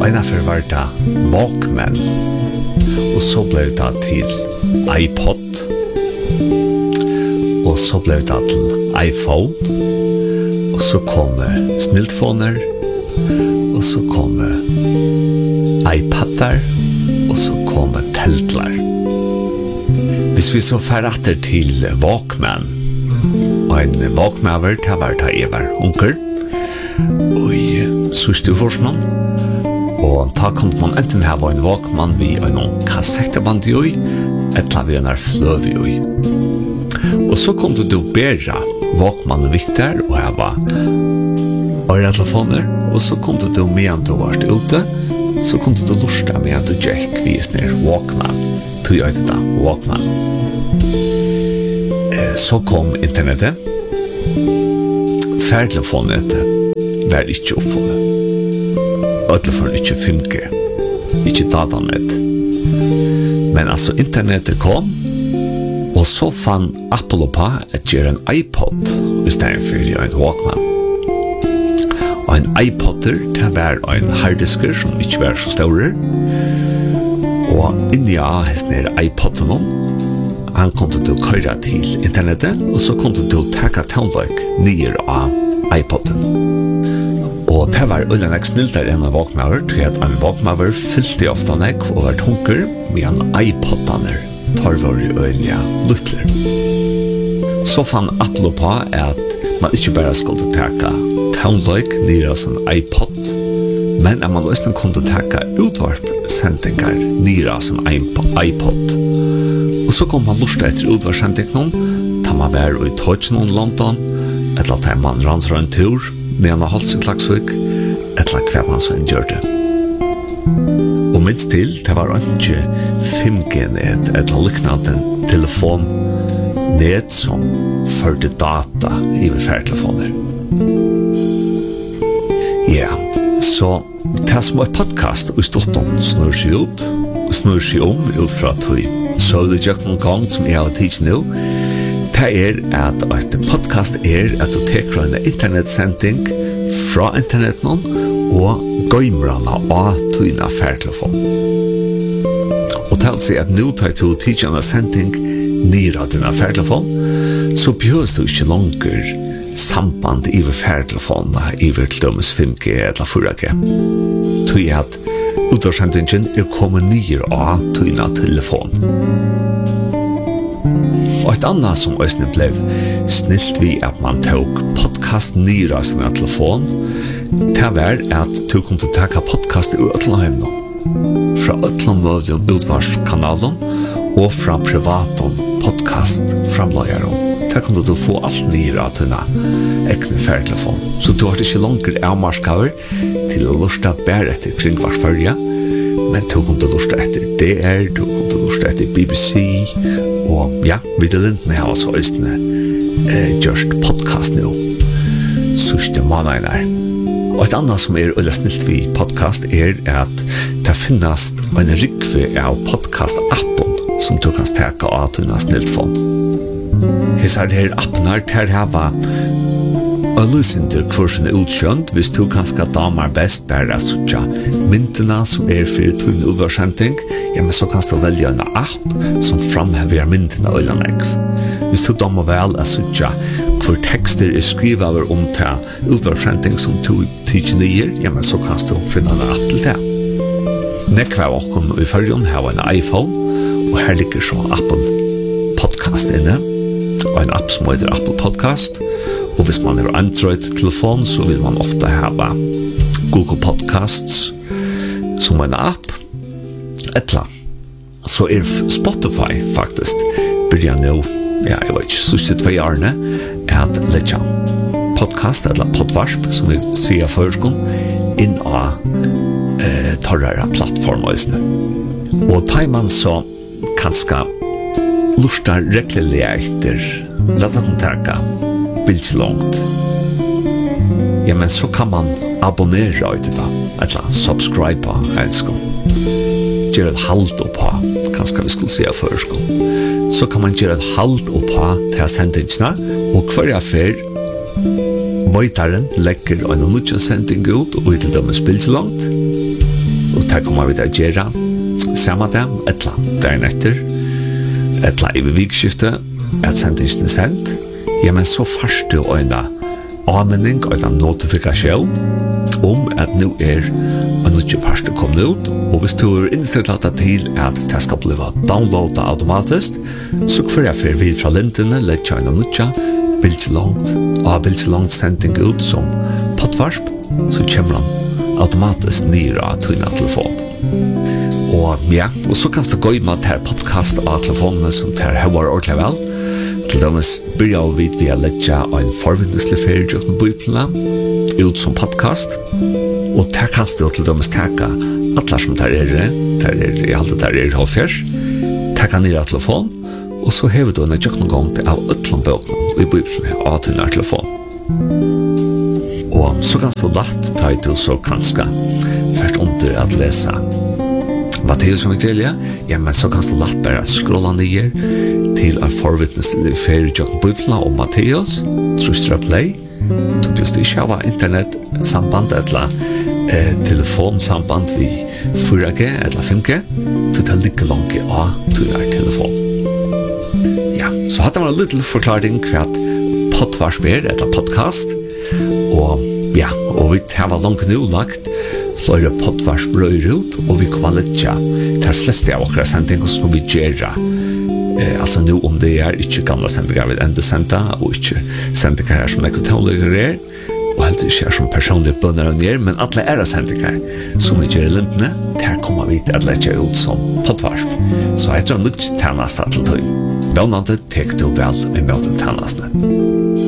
Einafer var det Walkman, og så ble det til iPod, og så ble det til iPhone, og så kom sniltfoner, og så kom iPadar, og så kom teltlar. Hvis vi så ferrater til Walkman, og en Walkman det var da jeg var unker, og i sørste forskning, og da kunne man enten ha en Walkman vi en kassetteband i, eller vi en fløv i. Og så kunne du bedre Walkman vitter, og jeg var øretelefoner, og så kunne du medan du var ute, så kunne du lusta medan du gikk vis ned Walkman. Du gjør det da, Walkman. Så kom internettet. Færtelefonet var ikke oppfunnet. Øtelefonen ikke 5G, ikke datanet. Men altså internettet kom, og så fann Apple på at gjøre en iPod i stedet for en Walkman. Og en iPodder, det var en harddisker som ikke var så større. Og inni av hesten iPodden, han kunne du køyre til internettet, og så kunne du takke townløk nye av iPodden. Og det var ulike sniltere enn en Walkman, til at en Walkman fylte ofte nek og var tunker, med en iPoddaner tar var i øyelige lytler. Så fann Apple på at man ikke bare skulle takke townløk nye av sin iPod, men at man også kunne takke utvarpsendingar nye av sin iPod. Og så kom man lust etter utvarpsendingen, da man var i Tøtjen i London, eller at man rant en tur, med en halsen Klaksvik, eller hva man så enn gjør det. Og minst til, det var ikke 5G-net, eller liknande telefonnet som førte data i færtelefoner. Ja, så det som var podcast i Stockholm snur seg ut, og snur seg ut fra tog. Så det gjør noen gang som jeg har tidsi nå, det at et podcast at du teker en internetsending fra internetten og gøymrene av tøyne færtelefon. Og til å si at nå tar du tidsi en sending nere av dine færtelefon, så behøves du ikke langer samband i færtelefonene i til dømes 5G eller 4G. Tøy at utvarsendingen kommet nere av tøyne telefon. Og et annet som også ble snilt vi at man tok podcast nere av sin telefon, det var at du kunne takke podcast ur Øtlandheim nå. Fra Øtlandvøvden utvarskanalen og fra privaten podcast-framløyeren. Der kunne du få alt nere av dine ekne færtelefon. Så du har ikke langer avmarskaver til å lusta bare etter kringvarsfølge, men du kunne lusta etter DR, du kunne lusta etter BBC, og ja, Viddelintene har også østene gjørst podcast nå. Sørste måneder. Og et annet som øyla snilt vi podcast at det finnes en rikve av podcast-appen som du kan steke av til en sniltfond. Hesar her appnar ter hava Allusinter kursen utkjønt hvis du kanskje damer best bare suttja myntene som for tunn utvarsending, ja, men så kan du velge en app som framhever myntene øylandegg. Hvis du damer vel suttja hvor tekster skrivet over til utvarsending som du tidser nye, ja, men så kan du finne en app til det. Nekva av okken i førjen har en iPhone, og her ligger så Apple Podcast inne, og en app som heter Apple Podcast. Og hvis man har Android-telefon, så vil man ofte ha Google Podcasts som en app. Etla. Så Spotify faktisk begynner nå, ja, jeg vet ikke, siste 2 årene, at letja podcast, eller podvarsp, som vi sier førskon, inn av torrere plattformer. Og tar man så kanskje lustar rekkelig etter, la ta kontakta billig långt. Ja, men så kan man abonnera ut det, eller subscribe på helskon. Gjør et halt opp på, kanskje vi skulle si av førskon. Så kan man gjøre et halt opp på til sendingsene, og hver affær Vøytaren legger en nødvendig sending ut, og til dem billig langt. det kommer vi til å gjøre samme dag, etla dagen etter, etla i vikskiftet, at sendingen er sendt. Ja, men så først du en anmenning og en notifikasjon at nå en nødvendig parst kommet ut, og hvis du innstilt til at det skal bli downloadet automatisk, så får jeg for vid fra lintene, lett kjøyne nødvendig, bildelangt sending ut som poddvarsp, så kommer han automatisk nere av tøyne telefon. Og ja, og så kan du gå i med til podcast av telefonene som tar høyere ordentlig vel. Til dømes begynner vi via letja en forvindeslig ferie til bøyplene ut som podcast. Og der kan du til dømes teka alle som tar i alt det der halvfjers. Teka nere av telefon, og så hever du en jøkken gang til av utlånbøkene i bøyplene av tøyne telefon. Og så kan du lagt ta i til så kanskje først under at lese Matteus evangeliet, ja, men så kan du lagt bare scrolla ned til en forvittneslig ferie i Bibelen om Matteus, trustra play, du just ikke har internetsamband eller telefonsamband vi 4G eller 5G, du tar like langt av til telefon. Ja, så hadde man en liten forklaring hva poddvarsp eller podcast, og ja, og vi har langt nå lagt flere poddvarsp røyre ut, og vi kommer litt til de fleste av okra sendinger som vi gjør. Altså nå om det ikke gamle sendinger vi enda senda, og ikke sendinger her som ekotonligere og helt ikke som personlige bønner og nere, men alle sendinger som vi gjør i lintene, der kommer vi til å lette ut som poddvarsp. Så jeg tror litt tjeneste til tøy. Bønnende tek du vel i møte tjenestene.